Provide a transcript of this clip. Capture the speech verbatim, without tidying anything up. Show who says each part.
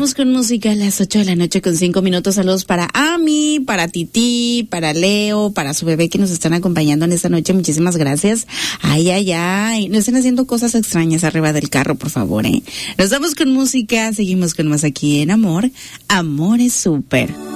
Speaker 1: vamos con música a las ocho de la noche con cinco minutos. Saludos para Ami, para Titi, para Leo, para su bebé que nos están acompañando en esta noche. Muchísimas gracias. Ay, ay, ay. No estén haciendo cosas extrañas arriba del carro, por favor, ¿eh? Nos vamos con música. Seguimos con más aquí en Amor. Amor es súper.